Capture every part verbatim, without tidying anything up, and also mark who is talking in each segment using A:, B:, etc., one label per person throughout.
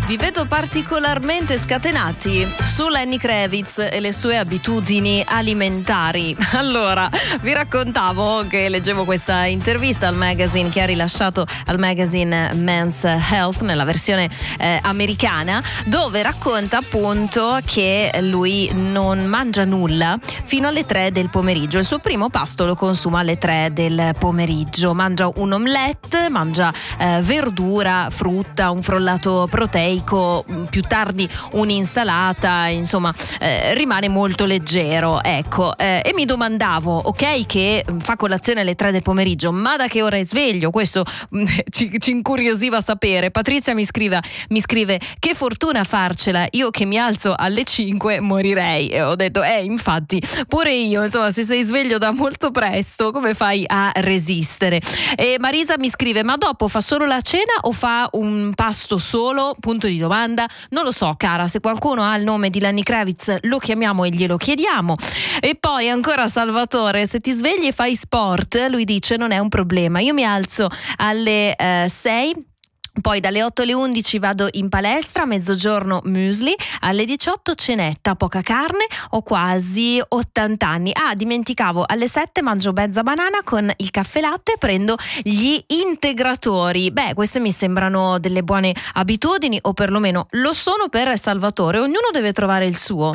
A: Vi vedo particolarmente scatenati su Lenny Kravitz e le sue abitudini alimentari. Allora, vi raccontavo che leggevo questa intervista al magazine che ha rilasciato al magazine Men's Health nella versione eh, americana, dove racconta appunto che lui non mangia nulla fino alle tre del pomeriggio. Il suo primo pasto lo consuma alle tre del pomeriggio. Mangia un omelette, mangia eh, verdura, frutta, un frullato proteico, più tardi un'insalata, insomma eh, rimane molto leggero, ecco. Eh, e mi domandavo, ok che fa colazione alle tre del pomeriggio, ma da che ora è sveglio? Questo mh, ci, ci incuriosiva sapere. Patrizia mi scrive, mi scrive che fortuna farcela, io che mi alzo alle cinque morirei. E ho detto eh infatti pure io, insomma, se sei sveglio da molto presto come fai a resistere? E Marisa mi scrive, ma dopo fa solo la cena o fa un pasto solo? Punto di domanda. Non lo so, cara, se qualcuno ha il nome di Lenny Kravitz lo chiamiamo e glielo chiediamo. E poi ancora Salvatore, se ti svegli e fai sport, lui dice non è un problema, io mi alzo alle eh, sei, poi dalle otto alle undici vado in palestra, a mezzogiorno muesli, alle diciotto cenetta, poca carne, ho quasi ottanta anni. Ah, dimenticavo, alle sette mangio mezza banana con il caffè latte, prendo gli integratori. Beh, queste mi sembrano delle buone abitudini, o perlomeno lo sono per Salvatore, ognuno deve trovare il suo.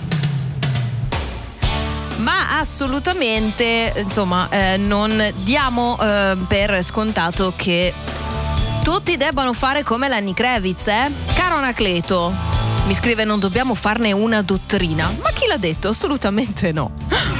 A: Ma assolutamente, insomma, eh, non diamo eh, per scontato che tutti debbano fare come Lenny Kravitz, eh? Caro Anacleto, mi scrive non dobbiamo farne una dottrina. Ma chi l'ha detto? Assolutamente no.